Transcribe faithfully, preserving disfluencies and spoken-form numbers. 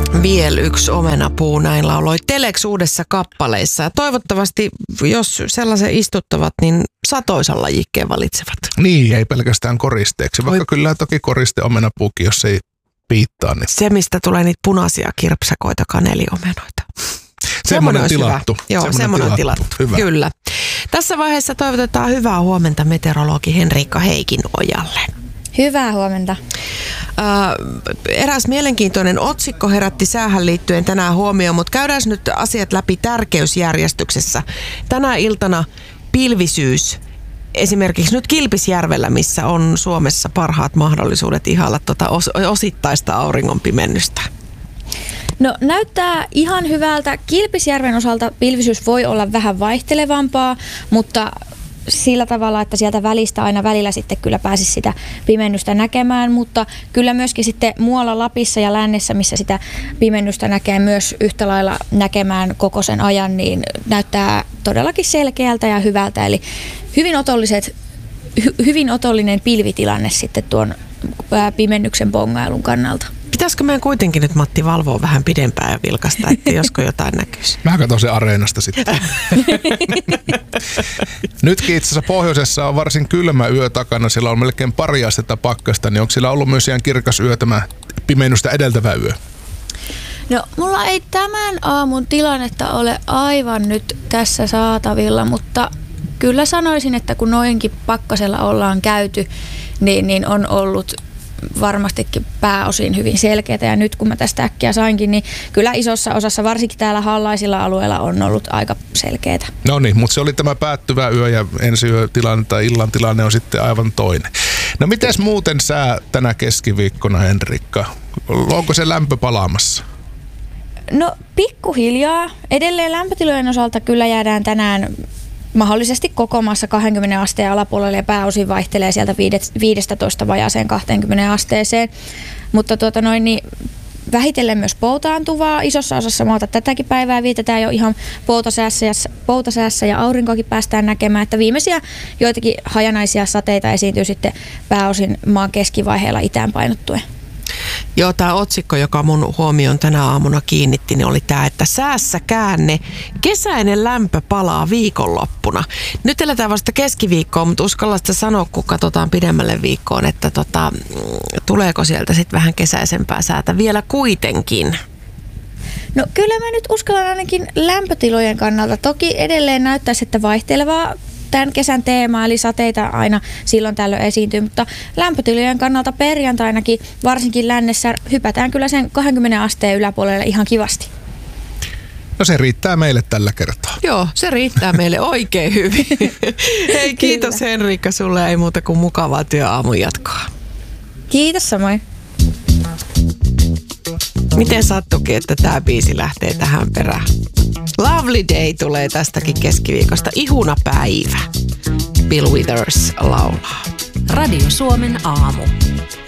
Viel yksi omenapuu, näin lauloi Telex uudessa kappaleissa. Ja toivottavasti, jos sellaisen istuttavat, niin satoisan lajikkeen valitsevat. Niin, ei pelkästään koristeeksi. Vaikka Oi. kyllä toki koriste omenapuukin, jos ei piittaa. Niin. Se, mistä tulee niitä punaisia kirpsakoita, kaneliomenoita. Semmoinen tilattu. Joo, semmoinen, semmoinen tilattu. Hyvä. Kyllä. Tässä vaiheessa toivotetaan hyvää huomenta meteorologi Henriikka Heikinojalle. Hyvää huomenta. Äh, eräs mielenkiintoinen otsikko herätti säähän liittyen tänään huomioon, mutta käydään nyt asiat läpi tärkeysjärjestyksessä. Tänä iltana pilvisyys. Esimerkiksi nyt Kilpisjärvellä, missä on Suomessa parhaat mahdollisuudet ihailla tuota os- osittaista auringonpimennystä. No näyttää ihan hyvältä. Kilpisjärven osalta pilvisyys voi olla vähän vaihtelevampaa, mutta sillä tavalla, että sieltä välistä aina välillä sitten kyllä pääsisi sitä pimennystä näkemään, mutta kyllä myöskin sitten muualla Lapissa ja lännessä, missä sitä pimennystä näkee myös yhtä lailla näkemään koko sen ajan, niin näyttää todellakin selkeältä ja hyvältä. Eli hyvin, otolliset, hy, hyvin otollinen pilvitilanne sitten tuon pimennyksen bongailun kannalta. Pitäisikö meidän kuitenkin nyt, Matti, valvoa vähän pidempään ja vilkasta, että josko jotain näkyisi? Mä katson sen areenasta sitten. Nytkin itse asiassa pohjoisessa on varsin kylmä yö takana. Siellä on melkein pari astetta pakkasta. Niin onko siellä ollut myös ihan kirkas yö tämä pimennystä edeltävä yö? No, mulla ei tämän aamun tilannetta ole aivan nyt tässä saatavilla, mutta kyllä sanoisin, että kun noinkin pakkasella ollaan käyty, niin, niin on ollut varmastikin pääosin hyvin selkeätä, ja nyt kun mä tästä äkkiä sainkin, niin kyllä isossa osassa, varsinkin täällä hallaisilla alueilla, on ollut aika selkeätä. No niin, mutta se oli tämä päättyvä yö, ja ensi yö tilanne tai illan tilanne on sitten aivan toinen. No mites muuten sää tänä keskiviikkona, Henrikka? Onko se lämpö palaamassa? No pikkuhiljaa. Edelleen lämpötilojen osalta kyllä jäädään tänään mahdollisesti koko maassa kaksikymmentä asteen alapuolelle, ja pääosin vaihtelee sieltä viisitoista vajaaseen kaksikymmentä asteeseen. Mutta tuota noin, niin vähitellen myös poutaantuvaa. Isossa osassa maata tätäkin päivää vietetään jo ihan poutasäässä ja, poutasäässä ja aurinkoakin päästään näkemään. Että viimeisiä joitakin hajanaisia sateita esiintyy sitten pääosin maan keskivaiheella itään painottuen. Joo, tämä otsikko, joka mun huomioon tänä aamuna kiinnitti, niin oli tämä, että säässä käänne, kesäinen lämpö palaa viikonloppuna. Nyt eletään vasta keskiviikkoa, mutta uskalla sitä sanoa, kun katsotaan pidemmälle viikkoon, että tota, tuleeko sieltä sitten vähän kesäisempää säätä vielä kuitenkin? No kyllä mä nyt uskallan ainakin lämpötilojen kannalta. Toki edelleen näyttäisi, että vaihtelevaa tämän kesän teema, eli sateita aina silloin tällöin esiintyy, mutta lämpötilojen kannalta perjantainakin, varsinkin lännessä, hypätään kyllä sen kaksikymmentä asteen yläpuolelle ihan kivasti. No se riittää meille tällä kertaa. Joo, se riittää meille oikein hyvin. Hei, kiitos kyllä. Henriikka, sulle ei muuta kuin mukavaa työaamun jatkoa. Kiitos samoin. Miten sattukin, että tämä biisi lähtee tähän perään? Lovely Day tulee tästäkin keskiviikosta. Ihuna päivä. Bill Withers laulaa. Radio Suomen aamu.